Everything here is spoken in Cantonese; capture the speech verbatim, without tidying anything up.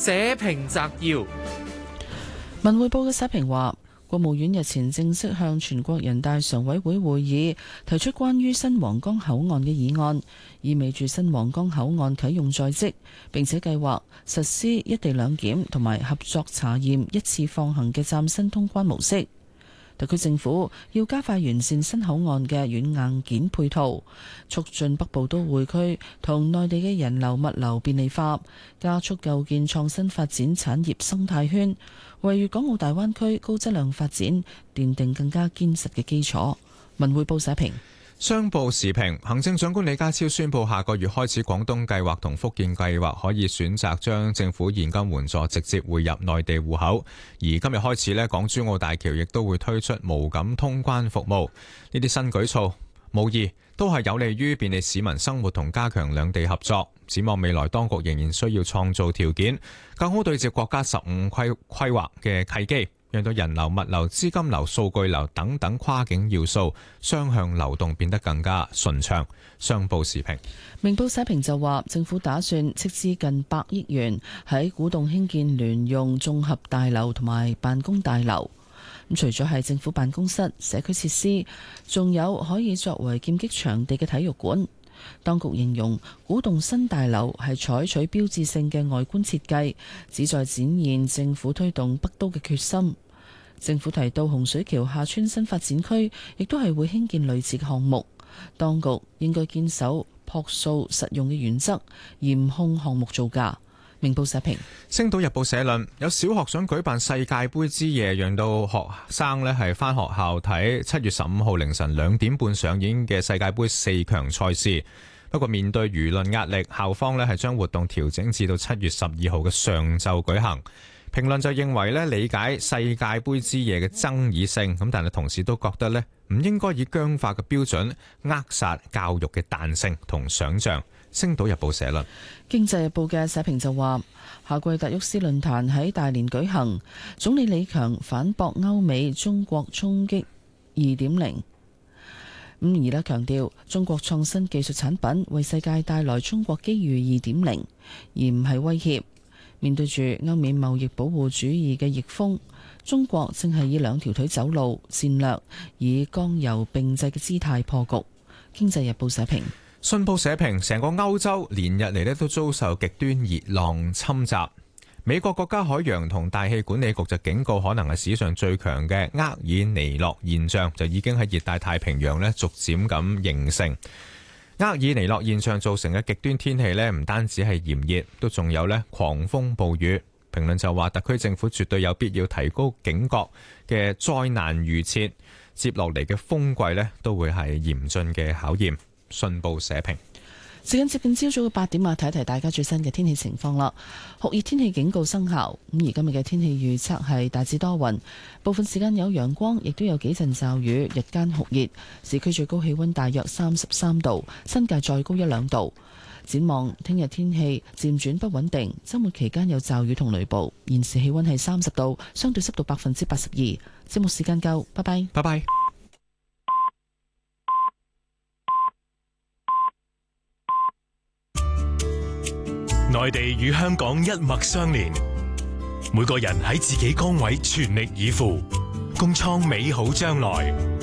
社評摘要。 文匯報嘅社評話，國務院日前正式向全國人大常委會會議提出關於新皇崗口岸嘅議案，意味住新皇崗口岸啟用在即，並且計劃實施一地兩檢同埋合作查驗一次放行嘅嶄新通關模式。特區政府要加快完善新口岸嘅軟硬件配套，促進北部都會區同內地嘅人流物流便利化，加速構建創新發展產業生態圈，為粵港澳大灣區高質量發展奠定更加堅實嘅基礎。文匯報社評。 商報時評，行政長官李家超宣布下個月開始，廣東計劃同福建計劃可以選擇將政府現金援助直接匯入內地戶口，而今日開始呢，港珠澳大橋亦都會推出無感通關服務。呢啲新舉措無疑都係有利於便利市民生活同加強兩地合作。展望未來，當局仍然需要創造條件，更好對接國家十五規規劃嘅契機，讓到人流、物流、資金流、數據流等等跨境要素雙向流動變得更加順暢。商報時評。 明報社評就話，政府打算斥資近百億元喺古洞興建聯用綜合大樓同埋辦公大樓。咁除咗係政府辦公室、社區設施，仲有可以作為劍擊場地嘅體育館。當局形容古洞新大樓係採取標誌性嘅外觀設計，旨在展現政府推動北都嘅決心。政府提到洪水橋廈村新發展區亦都係會興建類似嘅項目，當局應該堅守樸素實用嘅原則，嚴控項目造價。明報社評。 星島日報社論，有小學想舉辦世界盃之夜，讓到學生呢係返學校睇七月十五號凌晨兩點半上演嘅世界盃四強賽事。不過面對輿論壓力，校方呢係將活動調整至到七月十二號嘅上晝舉行。評論就認為呢，理解世界盃之夜嘅爭議性，咁但係同時都覺得呢唔應該以僵化嘅標準扼殺教育嘅彈性同想像。星島日報社論。 經濟日報嘅社評就話，夏季達沃斯論壇喺大連舉行，總理李強反駁歐美中國衝擊二點零，咁而呢強調中國創新技術產品為世界帶來中國機遇二點零，而唔係威脅。面對住歐美貿易保護主義嘅逆風，中國正係以兩條腿走路，戰略以剛柔並濟嘅姿態破局。經濟日報社評。 信報社評，成個歐洲連日嚟咧都遭受極端熱浪侵襲。美國國家海洋同大氣管理局就警告，可能係史上最強嘅厄爾尼諾現象就已經喺熱帶太平洋咧逐漸咁形成。厄爾尼諾現象造成嘅極端天氣咧，唔單止係炎熱，都仲有咧狂風暴雨。評論就話，特區政府絕對有必要提高警覺嘅災難預設，接落嚟嘅風季咧都會係嚴峻嘅考驗。信報社評。 時間接近朝早嘅八點啊，睇一睇大家最新嘅天氣情況啦。酷熱天氣警告生效，咁而今日嘅天氣預測係大致多雲，部分時間有陽光，亦都有幾陣驟雨，日間酷熱，市區最高氣溫大約三十三度，新界再高一兩度。展望聽日天氣漸轉不穩定，周末期間有驟雨同雷暴。現時氣溫係三十度，相對濕度百分之八十二。節目時間夠，拜拜， 拜拜。 內地與香港一脈相連，每個人喺自己崗位全力以赴，共創美好將來。